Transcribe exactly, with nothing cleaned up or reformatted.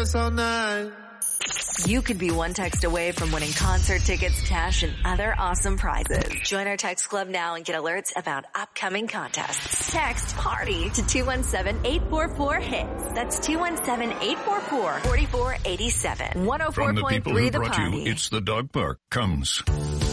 dance all night. You could be one text away from winning concert tickets, cash, and other awesome prizes. Join our text club now and get alerts about upcoming contests. Text PARTY to two one seven, eight four four, HITS. That's two one seven, eight four four, four four eight seven. one oh four point three The From the people who brought Party. you It's the Dog Park comes